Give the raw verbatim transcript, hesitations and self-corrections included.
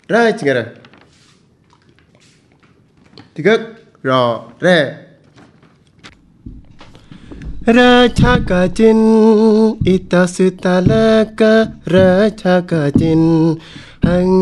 ra chừng rồi thì cứ rò re ra cha cả chín ita sita la ka ra cha cả chín anh